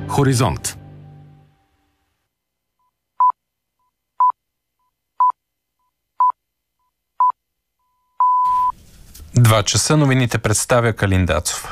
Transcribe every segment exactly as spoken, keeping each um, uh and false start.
Хоризонт. Два часа новините представя Калин Дацов.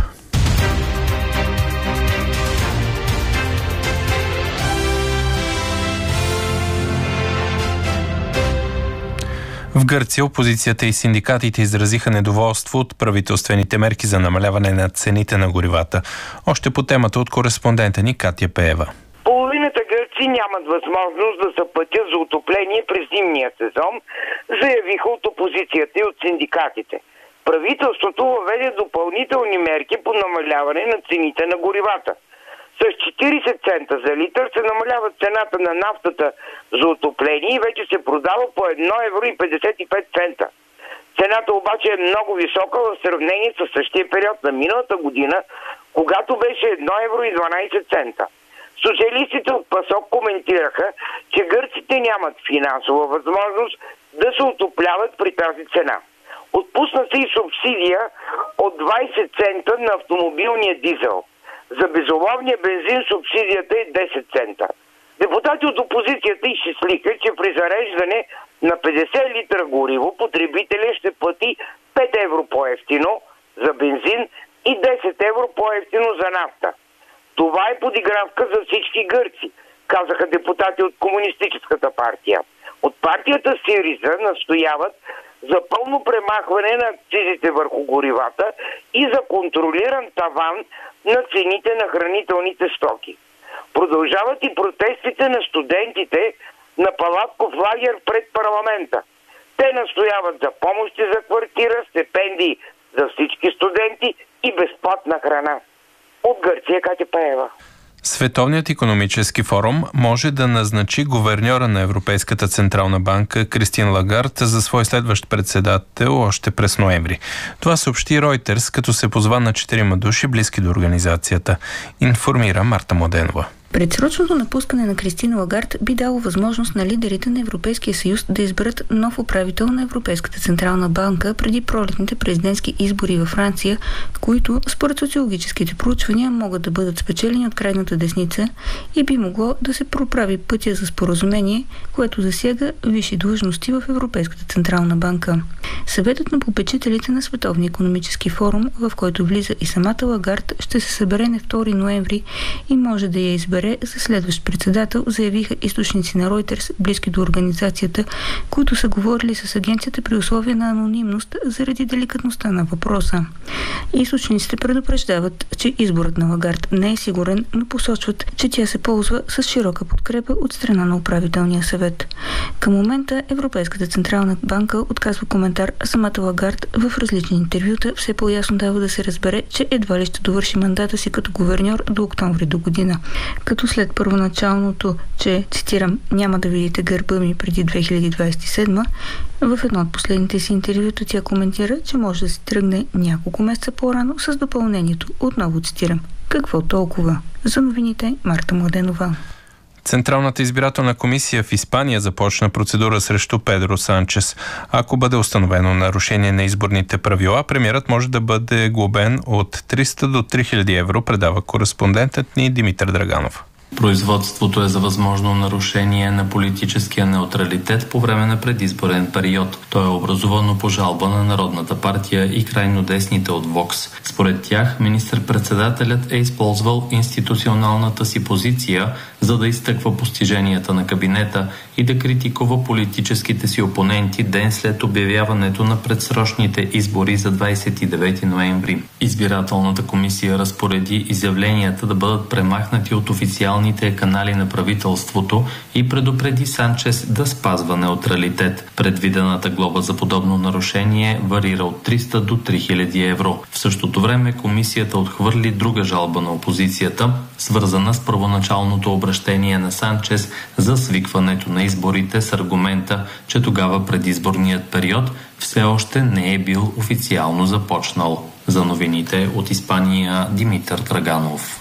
В Гърция опозицията и синдикатите изразиха недоволство от правителствените мерки за намаляване на цените на горивата. Още по темата от кореспондента ни Катя Пеева. Половината гърци нямат възможност да се платят за отопление през зимния сезон, заявиха от опозицията и от синдикатите. Правителството въведе допълнителни мерки по намаляване на цените на горивата. С четирийсет цента за литър се намалява цената на нафтата за отопление и вече се продава по едно евро и петдесет и пет цента. Цената обаче е много висока в сравнение с същия период на миналата година, когато беше едно евро и дванадесет цента. Социалистите от ПАСОК коментираха, че гърците нямат финансова възможност да се отопляват при тази цена. Отпусна се и субсидия от двадесет цента на автомобилния дизел. За безоловния бензин субсидията е десет цента. Депутати от опозицията изчислиха, че при зареждане на петдесет литра гориво потребителят ще плати пет евро по-евтино за бензин и десет евро по-евтино за нафта. Това е подигравка за всички гърци, казаха депутати от Комунистическата партия. От партията Сириза настояват за пълно премахване на акцизите върху горивата и за контролиран таван на цените на хранителните стоки. Продължават и протестите на студентите на Палатков лагер пред парламента. Те настояват за помощи за квартира, стипендии за всички студенти и безплатна храна. От Гърция Катя Пеева. Световният икономически форум може да назначи гуверньора на Европейската централна банка Кристин Лагард за свой следващ председател още през ноември. Това съобщи Reuters, като се позва на четирима души, близки до организацията. Информира Марта Младенова. Предсрочното напускане на Кристин Лагард би дало възможност на лидерите на Европейския съюз да изберат нов управител на Европейската централна банка преди пролетните президентски избори във Франция, които според социологическите проучвания могат да бъдат спечелени от крайната десница и би могло да се проправи пътя за споразумение, което засяга висши длъжности в Европейската централна банка. Съветът на попечителите на Световния икономически форум, в който влиза и самата Лагард, ще се събере на втори ноември и може да я избере за следващ председател, заявиха източници на Reuters, близки до организацията, които са говорили с агенцията при условия на анонимност заради деликатността на въпроса. Източниците предупреждават, че изборът на Лагард не е сигурен, но посочват, че тя се ползва с широка подкрепа от страна на управителния съвет. Към момента Европейската централна банка отказва коментар, а самата Лагард в различни интервюта все по-ясно дава да се разбере, че едва ли ще довърши мандата си като гуверньор до октомври до година. Като след първоначалното, че, цитирам, няма да видите гърба ми преди две хиляди двадесет и седма, в едно от последните си интервюта тя коментира, че може да се тръгне няколко месеца по-рано с допълнението. Отново цитирам. Какво толкова? За новините Марта Младенова. Централната избирателна комисия в Испания започна процедура срещу Педро Санчес. Ако бъде установено нарушение на изборните правила, премиерът може да бъде глобен от триста до три хиляди евро, предава кореспондентът ни Димитър Драганов. Производството е за възможно нарушение на политическия неутралитет по време на предизборен период. То е образувано по жалба на Народната партия и крайно десните от Вокс. Според тях, министър-председателят е използвал институционалната си позиция, за да изтъква постиженията на кабинета и да критикува политическите си опоненти ден след обявяването на предсрочните избори за двадесет и девети ноември. Избирателната комисия разпореди изявленията да бъдат премахнати от официалните канали на правителството и предупреди Санчес да спазва неутралитет. Предвидената глоба за подобно нарушение варира от триста до три хиляди евро. В същото време комисията отхвърли друга жалба на опозицията, свързана с първоначалното обращение на Санчес за свикването на изборите с аргумента, че тогава предизборният период все още не е бил официално започнал. За новините от Испания Димитър Драганов.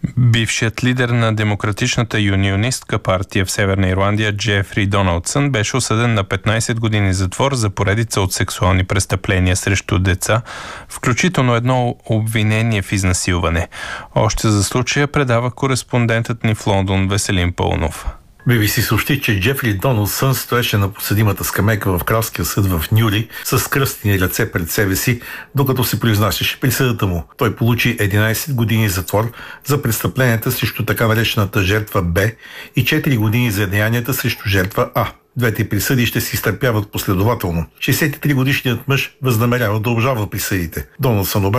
Бившият лидер на демократичната юнионистка партия в Северна Ирландия Джефри Доналдсън беше осъден на петнайсет години затвор за поредица от сексуални престъпления срещу деца, включително едно обвинение в изнасилване. Още за случая предава кореспондентът ни в Лондон Веселин Пълнов. Би би си съобщи, че Джефри Доналдсън стоеше на подсъдимата скамейка в кралския съд в Нюри с скръстени ръце пред себе си, докато се произнасяше присъдата му. Той получи единайсет години затвор за престъпленията срещу така наречената жертва Б и четири години за деянията срещу жертва А. Двете присъди ще се изтърпяват последователно. шейсет и три годишният мъж възнамерява да обжалва присъдите. Доналдсън